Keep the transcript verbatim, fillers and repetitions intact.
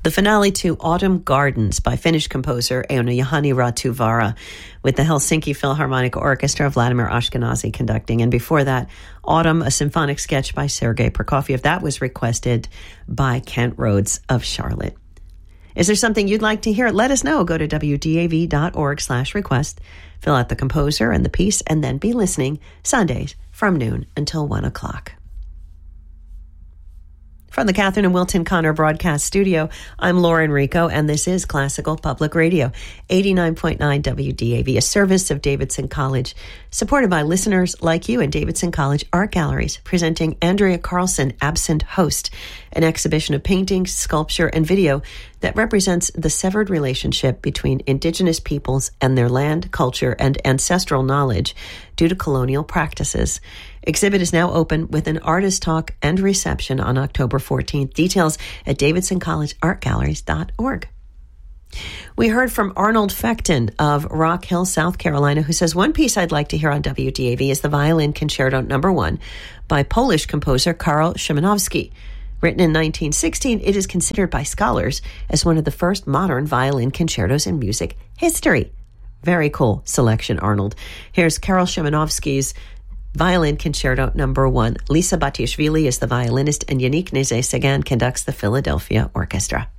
The finale to Autumn Gardens by Finnish composer Eino-Juhani Rautavaara, with the Helsinki Philharmonic Orchestra, Vladimir Ashkenazy conducting. And before that, Autumn, a symphonic sketch by Sergei Prokofiev. That was requested by Kent Rhodes of Charlotte. Is there something you'd like to hear? Let us know. Go to W D A V dot org slash request. Fill out the composer and the piece, and then be listening Sundays from noon until one o'clock. From the Catherine and Wilton Connor Broadcast Studio, I'm Lauren Rico, and this is Classical Public Radio, eighty-nine point nine W D A V, a service of Davidson College, supported by listeners like you and Davidson College Art Galleries, presenting Andrea Carlson, Absent Host, an exhibition of painting, sculpture, and video that represents the severed relationship between indigenous peoples and their land, culture, and ancestral knowledge due to colonial practices. Exhibit is now open with an artist talk and reception on October fourteenth. Details at davidson college art galleries dot org. We heard from Arnold Fecton of Rock Hill, South Carolina, who says, one piece I'd like to hear on W D A V is the Violin Concerto Number One by Polish composer Karol Szymanowski. Written in nineteen sixteen, it is considered by scholars as one of the first modern violin concertos in music history. Very cool selection, Arnold. Here's Karol Szymanowski's Violin Concerto Number One. Lisa Batiashvili is the violinist, and Yannick Nézet-Séguin conducts the Philadelphia Orchestra.